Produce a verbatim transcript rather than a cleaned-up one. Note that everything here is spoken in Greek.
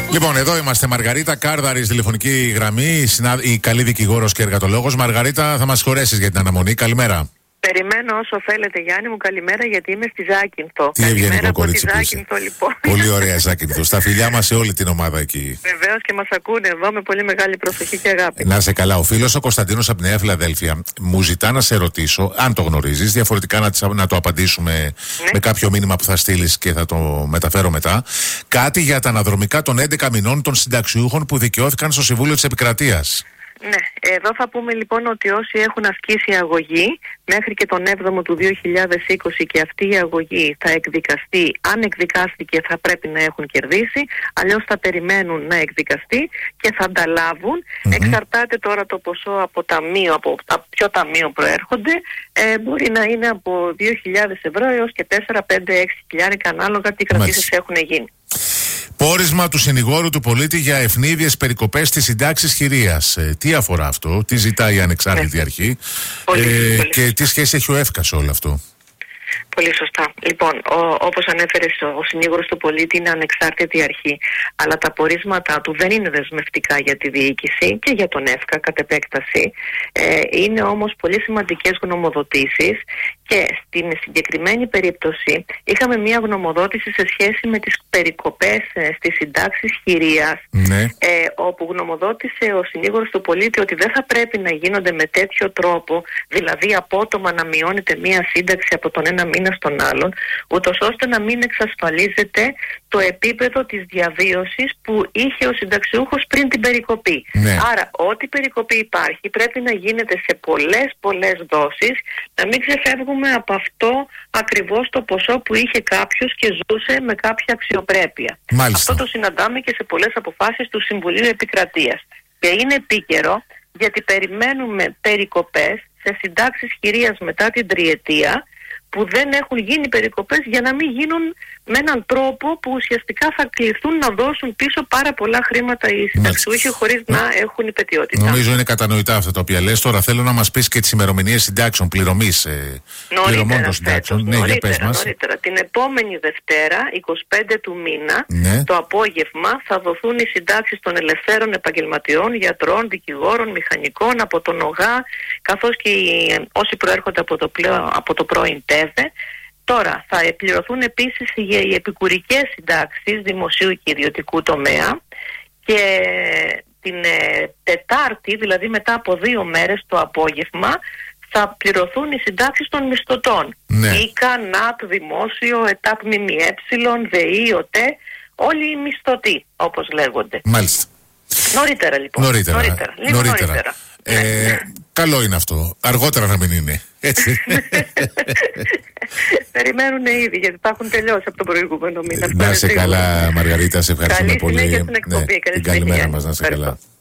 Λοιπόν, εδώ είμαστε. Μαργαρίτα Κάρδαρης, τηλεφωνική γραμμή, η καλή δικηγόρος και εργατολόγος. Μαργαρίτα, θα μας χωρέσεις για την αναμονή. Καλημέρα. Περιμένω όσο θέλετε, Γιάννη μου, καλημέρα, γιατί είμαι στη Ζάκυνθο. Τι ευγενικό κορίτσι που είσαι. Λοιπόν. Πολύ ωραία Ζάκυνθο. Στα φιλιά μας σε όλη την ομάδα εκεί. Βεβαίως, και μας ακούνε εδώ με πολύ μεγάλη προσοχή και αγάπη. Να σε καλά. Ο φίλος ο Κωνσταντίνος από τη Νέα Φιλαδέλφια μου ζητά να σε ρωτήσω, αν το γνωρίζεις, διαφορετικά να, να το απαντήσουμε ναι. με κάποιο μήνυμα που θα στείλεις και θα το μεταφέρω μετά. Κάτι για τα αναδρομικά των έντεκα μηνών των συνταξιούχων που δικαιώθηκαν στο Συμβούλιο της Επικρατείας. Ναι, εδώ θα πούμε λοιπόν ότι όσοι έχουν ασκήσει αγωγή μέχρι και τον έβδομο του δύο χιλιάδες είκοσι και αυτή η αγωγή θα εκδικαστεί, αν εκδικάστηκε θα πρέπει να έχουν κερδίσει, αλλιώς θα περιμένουν να εκδικαστεί και θα ανταλάβουν. Mm-hmm. Εξαρτάται τώρα το ποσό από ταμείο, από τα ποιο ταμείο προέρχονται, ε, μπορεί να είναι από δύο χιλιάδες ευρώ έως και τέσσερα, πέντε, έξι χιλιάρικα ανάλογα τι κρατήσεις έχουν γίνει. Πόρισμα του συνηγόρου του πολίτη για ευνίδιες περικοπές στις συντάξεις χειρίας. Ε, τι αφορά αυτό, τι ζητάει η ανεξάρτητη ναι. αρχή πολύ, ε, πολύ και τι σχέση έχει ο ΕΦΚΑ σε όλο αυτό. Πολύ σωστά. Λοιπόν, ο, όπως ανέφερες, ο, ο συνήγορος του πολίτη είναι ανεξάρτητη αρχή, αλλά τα πορίσματά του δεν είναι δεσμευτικά για τη διοίκηση και για τον ΕΦΚΑ κατ' επέκταση. Ε, είναι όμως πολύ σημαντικές γνωμοδοτήσεις και στην συγκεκριμένη περίπτωση είχαμε μια γνωμοδότηση σε σχέση με τις περικοπές ε, στις συντάξεις χειρίας, ναι. ε, όπου γνωμοδότησε ο συνήγορος του πολίτη ότι δεν θα πρέπει να γίνονται με τέτοιο τρόπο, δηλαδή απότομα να μειώνεται μια σύνταξη από τον ένα μήνα στον άλλον, ούτως ώστε να μην εξασφαλίζεται το επίπεδο της διαβίωσης που είχε ο συνταξιούχος πριν την περικοπή. Ναι. Άρα, ό,τι περικοπή υπάρχει πρέπει να γίνεται σε πολλές πολλές δόσεις, να μην ξεφεύγουμε από αυτό ακριβώς το ποσό που είχε κάποιος και ζούσε με κάποια αξιοπρέπεια. Μάλιστα. Αυτό το συναντάμε και σε πολλές αποφάσεις του Συμβουλίου Επικρατείας. Και είναι επίκαιρο γιατί περιμένουμε περικοπές σε συντάξεις χειρίας μετά την τριετία, που δεν έχουν γίνει περικοπές για να μην γίνουν με έναν τρόπο που ουσιαστικά θα κληθούν να δώσουν πίσω πάρα πολλά χρήματα οι συνταξιούχοι χωρίς να έχουν υπετιότητα. Νομίζω είναι κατανοητά αυτά τα οποία λες. Τώρα θέλω να μας πεις και τις ημερομηνίες συντάξεων, πληρωμής ε, πληρωμών των συντάξεων. Ναι, νωρίτερα, για πες μας. Νωρίτερα. Την επόμενη Δευτέρα, εικοστή πέμπτη του μήνα, ναι. το απόγευμα θα δοθούν οι συντάξεις των ελευθέρων επαγγελματιών, γιατρών, δικηγόρων, μηχανικών, από τον ΟΓΑ, καθώς και οι, όσοι προέρχονται από το, πλέον, από το πρώην ΤΕΒΕ. Τώρα θα πληρωθούν επίσης οι επικουρικές συντάξεις δημοσίου και ιδιωτικού τομέα και την ε, Τετάρτη, δηλαδή μετά από δύο μέρες το απόγευμα, θα πληρωθούν οι συντάξεις των μισθωτών. Ναι. ΙΚΑ, ΝΑΤ, Δημόσιο, ΕΤΑΠ, ΜΜΕ, ΔΕΗ, ΟΤΕ, όλοι οι μισθωτοί όπως λέγονται. Μάλιστα. Νωρίτερα λοιπόν. Νωρίτερα. Νωρίτερα. Λίγο νωρίτερα. νωρίτερα. Ε, ναι. Καλό είναι αυτό. Αργότερα να μην είναι. Έτσι. Περιμένουν ήδη γιατί θα έχουν τελειώσει από τον προηγούμενο μήνα. Να σε καλά, Μαργαρίτα, σε ευχαριστούμε καλή πολύ. Στην εκπομπή. Ναι, την καλημέρα μας, να σε καλά.